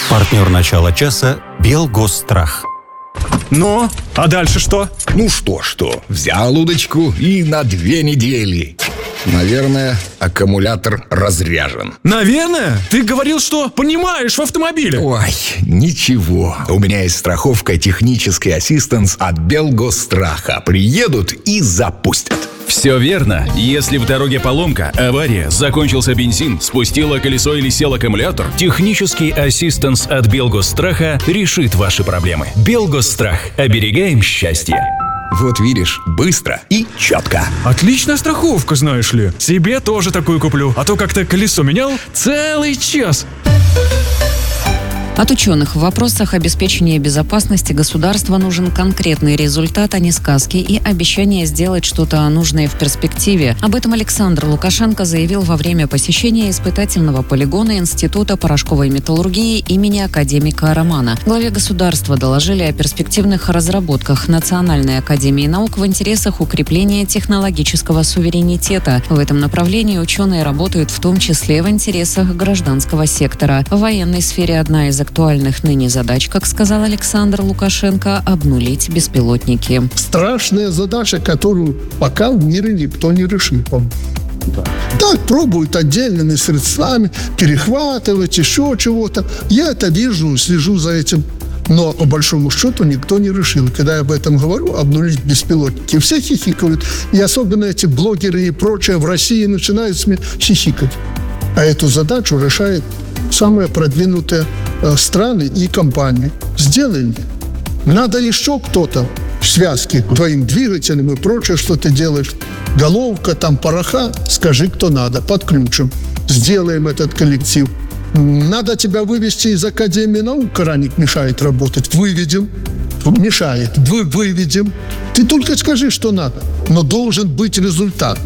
Партнер начала часа «Белгосстрах». Ну, а дальше что? Ну что? Взял удочку и на 2 недели. Наверное, аккумулятор разряжен. Наверное? Ты говорил, что понимаешь в автомобиле. Ой, ничего. У меня есть страховка «Технический ассистанс» от Белгосстраха. Приедут и запустят. Все верно. Если в дороге поломка, авария, закончился бензин, спустило колесо или сел аккумулятор, технический ассистанс от Белгосстраха решит ваши проблемы. Белгосстрах. Оберегаем счастье. Вот видишь, быстро и четко. Отличная страховка, знаешь ли. Себе тоже такую куплю. А то как-то колесо менял целый час. От ученых в вопросах обеспечения безопасности государства нужен конкретный результат, а не сказки и обещание сделать что-то нужное в перспективе. Об этом Александр Лукашенко заявил во время посещения испытательного полигона Института порошковой металлургии имени академика Романа. Главе государства доложили о перспективных разработках Национальной академии наук в интересах укрепления технологического суверенитета. В этом направлении ученые работают в том числе в интересах гражданского сектора. В военной сфере одна из актуальных ныне задач, как сказал Александр Лукашенко, обнулить беспилотники. Страшная задача, которую пока в мире никто не решил. Так пробуют отдельными средствами перехватывать, еще чего-то. Я это вижу, слежу за этим. Но, по большому счету, никто не решил. Когда я об этом говорю, обнулить беспилотники, все хихикают. И особенно эти блогеры и прочее в России начинают хихикать. А эту задачу решает самые продвинутые страны и компании. Сделали. Надо еще кто-то в связке твоим двигателем и прочее, что ты делаешь. Головка, там, пороха. Скажи, кто надо. Подключим. Сделаем этот коллектив. Надо тебя вывести из Академии наук. Краник мешает работать. Выведем. Мешает. Выведем. Ты только скажи, что надо. Но должен быть результат.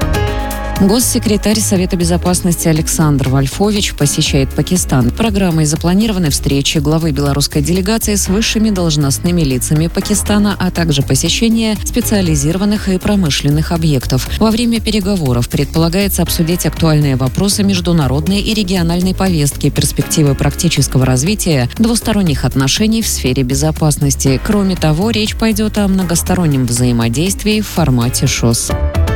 Госсекретарь Совета безопасности Александр Вольфович посещает Пакистан. Программой запланированы встречи главы белорусской делегации с высшими должностными лицами Пакистана, а также посещение специализированных и промышленных объектов. Во время переговоров предполагается обсудить актуальные вопросы международной и региональной повестки, перспективы практического развития двусторонних отношений в сфере безопасности. Кроме того, речь пойдет о многостороннем взаимодействии в формате ШОС.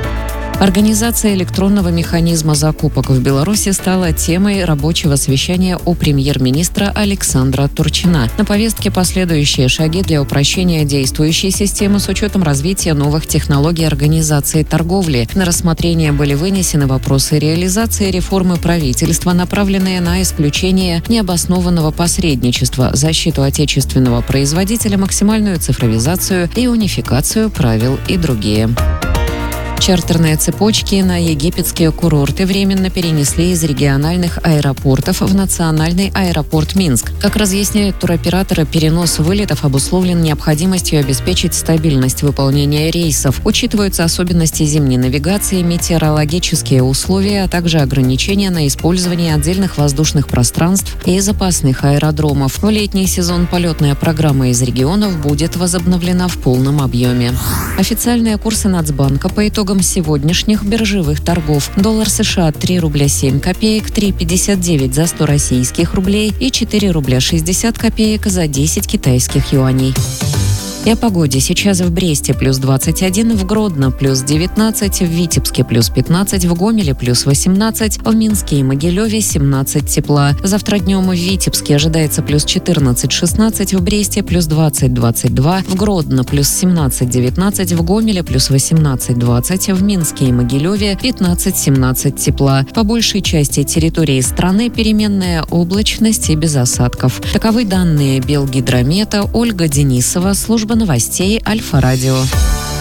Организация электронного механизма закупок в Беларуси стала темой рабочего совещания у премьер-министра Александра Турчина. На повестке последующие шаги для упрощения действующей системы с учетом развития новых технологий организации торговли. На рассмотрение были вынесены вопросы реализации реформы правительства, направленные на исключение необоснованного посредничества, защиту отечественного производителя, максимальную цифровизацию и унификацию правил и другие. Чартерные цепочки на египетские курорты временно перенесли из региональных аэропортов в национальный аэропорт Минск. Как разъясняют туроператоры, перенос вылетов обусловлен необходимостью обеспечить стабильность выполнения рейсов. Учитываются особенности зимней навигации, метеорологические условия, а также ограничения на использование отдельных воздушных пространств и запасных аэродромов. В летний сезон полетная программа из регионов будет возобновлена в полном объеме. Официальные курсы Нацбанка по итогам сегодняшних биржевых торгов. Доллар США 3 рубля 7 копеек, 3,59 за 100 российских рублей и 4 рубля 60 копеек за 10 китайских юаней. И о погоде. Сейчас в Бресте плюс 21, в Гродно плюс 19, в Витебске плюс 15, в Гомеле плюс 18, в Минске и Могилеве 17 тепла. Завтра днем в Витебске ожидается плюс 14-16, в Бресте плюс 20-22, в Гродно плюс 17-19, в Гомеле плюс 18-20, в Минске и Могилеве 15-17 тепла. По большей части территории страны переменная облачность и без осадков. Таковы данные Белгидромета. Ольга Денисова, служба новостей Альфа-Радио.